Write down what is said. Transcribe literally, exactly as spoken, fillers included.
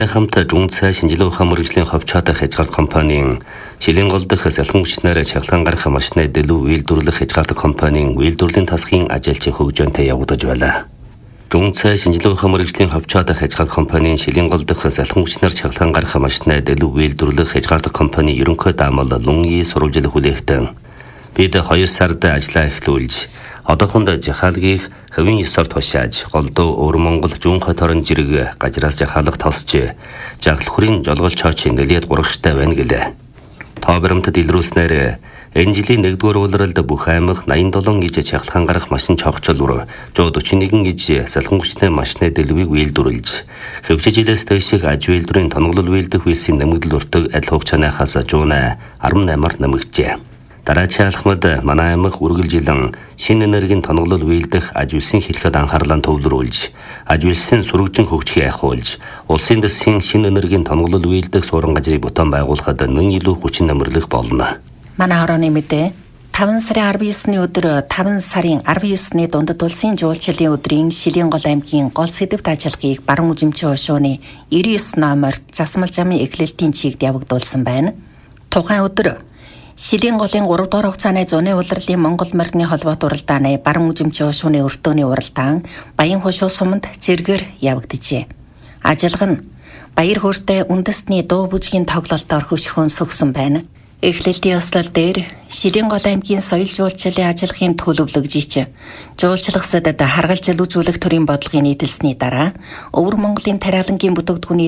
Хамт Жунцай шинжилгээ ухаан мөрөгжлийн ховчоотой хязгаарлалт компанийн шилийн гол дэх салхин хүчнээр чахлан гарах машины дэлүү үйлдвэрлэх хязгаарлалт компанийн үйлдвэрлэлийн тасхын ажилч хөгжөөнтэй явагдаж байлаа. Жунцай шинжилгээ ухаан мөрөгжлийн ховчоотой хязгаарлалт компанийн шилийн гол дэх салхин хүчнээр чахлан гарах машины дэлүү үйлдвэрлэх хязгаарлалт компани ерөнхий даамал Лунги сурвалжил хүлээхтэн бид хоёр сард ажиллаа эхлүүлж одоохонд жахаалгыг хэвийн ёсоор тушааж голдуу өвөр Монгол зүүн хот орон жирэг гажраас жахаалга тосч жаглахрын жолгол чоочийн нэлээд гурагштай байна гэлээ. Тоо баримтад илрүүлснээр энэ жилийн нэгдүгээр улиралд бүх аймаг найман долоон гэж чахлхан гарах машин чогцолвор сто сорок нэгэн гэж салхин хүчтэй машины дэлвийг үйлдвэрлэж хэвчээ жилээс дэшиг аж үйлдвэрийн тоноглол үйлдэх үйлсийн нэмэгдэл өртөг адил хугацаанаас жуунаа арван наймаар нэмэгджээ. Дараачийн алхмад манай аймаг үргэлжилэн шинэ энергийн тоноглол үйлдэх аж үйлсийн хэлхэд анхаарлаа төвлөрүүлж, аж үйлсийн сүрэгжин хөгжихийг ахиулж, улсын дэсгийн шинэ энергийн тоноглол үйлдэх суурин газрыг бүтээн байгуулахад нэн илүү хүчин нэмэрлэх болно. Манай хорооны мэдээ таван сарын арван ёсны өдөр таван сарын арван ёсны дундад улсын жуулчлалын өдрийн Шилийн гол аймгийн гол сэдвт ажиллагааг баруун үзэмжийн хошууны девяносто девять номерт засмал замын эхлэлтийн чигт явагдуулсан байна. Тухайн өдөр Шилийн голын гурав дахь хугацааны зуны улирлын Монгол морины холбоот уралдааны баруун үзэмжийн хошууны өртөөний уралдаан Баян хошуу суманд зэргээр явагдажээ. Ажиллага нь баяр хөөртэй үндэстний дуу бүжгийн тоглолтоор хөшгөөн сөгсөн байна. Эхлэлтийн ёслол дээр Шилийн гол аймгийн соёл жуулчлалын ажиллагааны төлөвлөгчич жуулчлах сэдэд харгалзал үзүүлэх төрийн бодлогын нийтэлсний дараа Өвөр Монголын тариалангийн бүтээгдэхүүний